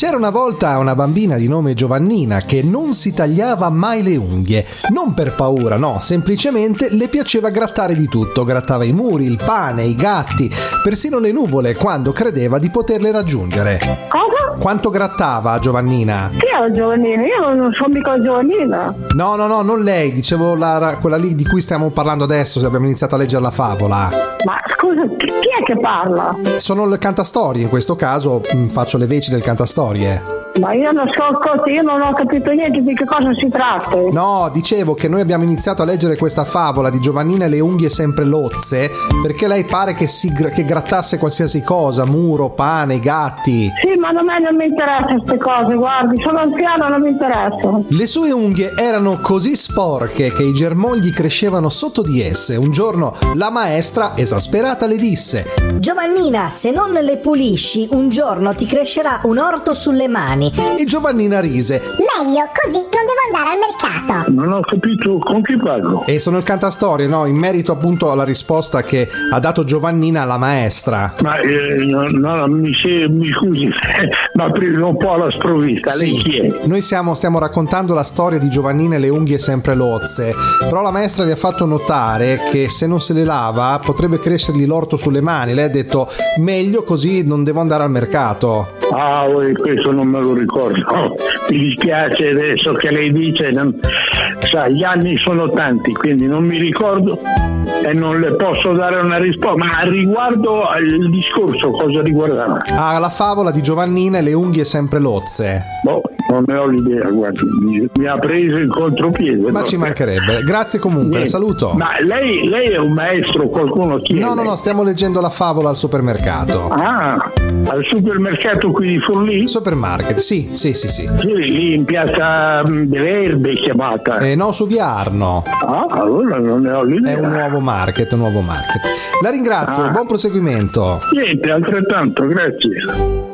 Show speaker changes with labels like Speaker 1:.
Speaker 1: C'era una volta una bambina di nome Giovannina che non si tagliava mai le unghie, non per paura, no, semplicemente le piaceva grattare di tutto, grattava i muri, il pane, i gatti, persino le nuvole quando credeva di poterle raggiungere.
Speaker 2: Cosa?
Speaker 1: Quanto grattava Giovannina?
Speaker 2: Chi è la Giovannina? Io non sono mica Giovannina.
Speaker 1: No, non lei, dicevo quella lì di cui stiamo parlando adesso, se abbiamo iniziato a leggere la favola.
Speaker 2: Ma scusa, chi è che parla?
Speaker 1: Sono il cantastorie, in questo caso faccio le veci del cantastorie.
Speaker 2: Ma io non so, io non ho capito niente di che cosa si tratta.
Speaker 1: No, dicevo che noi abbiamo iniziato a leggere questa favola di Giovannina e le unghie sempre lozze perché lei pare che grattasse qualsiasi cosa, muro, pane, gatti.
Speaker 2: Sì, ma a me non mi interessano queste cose, guardi, sono anziana, non mi interessano.
Speaker 1: Le sue unghie erano così sporche che i germogli crescevano sotto di esse. Un giorno la maestra, esasperata, le disse:
Speaker 3: Giovannina, se non le pulisci, un giorno ti crescerà un orto sulle mani.
Speaker 1: E Giovannina rise:
Speaker 4: meglio, così non devo andare al mercato.
Speaker 5: Non ho capito con chi parlo.
Speaker 1: E sono il cantastorie, no? In merito appunto alla risposta che ha dato Giovannina alla maestra.
Speaker 5: Ma no, mi scusi, ma prima un po' alla sprovvista.
Speaker 1: Sì,
Speaker 5: lei chi è?
Speaker 1: noi stiamo raccontando la storia di Giovannina e le unghie sempre lozze, però la maestra gli ha fatto notare che se non se le lava potrebbe crescergli l'orto sulle mani. Lei ha detto: meglio, così non devo andare al mercato.
Speaker 5: Ah, questo non me lo ricordo. Mi dispiace adesso che lei dice, sa, gli anni sono tanti, quindi non mi ricordo e non le posso dare una risposta. Ma riguardo al discorso, cosa riguardava?
Speaker 1: Ah, la favola di Giovannina e le unghie sempre lozze.
Speaker 5: Boh, non ne ho l'idea, guardi, mi ha preso in contropiede.
Speaker 1: Ma ci mancherebbe. Grazie comunque, le saluto.
Speaker 5: Ma lei è un maestro, qualcuno chi è?
Speaker 1: No, stiamo leggendo la favola al supermercato.
Speaker 5: Ah, al supermercato qui di Forlì?
Speaker 1: Supermarket, sì.
Speaker 5: Sì, lì in piazza delle Erbe è chiamata.
Speaker 1: No, su via Arno.
Speaker 5: Ah, allora non ne ho l'idea.
Speaker 1: È un nuovo market. La ringrazio, buon proseguimento.
Speaker 5: Niente, altrettanto, grazie.